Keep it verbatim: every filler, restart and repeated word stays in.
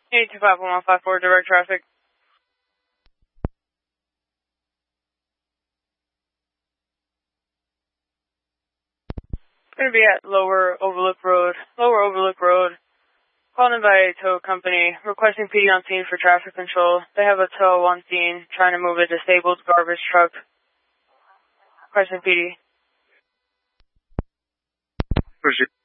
eight two five one one five four, direct traffic. Going to be at Lower Overlook Road. Lower Overlook Road. Called in by a tow company, requesting P D on scene for traffic control. They have a tow on scene, trying to move a disabled garbage truck. Requesting P D. Appreciate